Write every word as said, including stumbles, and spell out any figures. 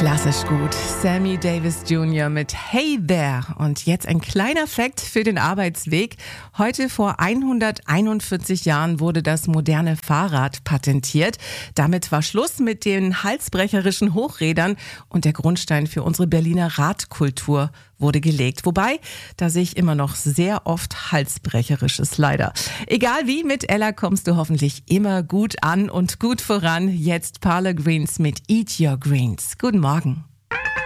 Klassisch gut. Sammy Davis Junior mit Hey There. Und jetzt ein kleiner Fakt für den Arbeitsweg. Heute vor hunderteinundvierzig Jahren wurde das moderne Fahrrad patentiert. Damit war Schluss mit den halsbrecherischen Hochrädern und der Grundstein für unsere Berliner Radkultur wurde gelegt. Wobei, da sehe ich immer noch sehr oft Halsbrecherisches leider. Egal wie, mit Ella kommst du hoffentlich immer gut an und gut voran. Jetzt Parlor Greens mit Eat Your Greens. Guten Morgen.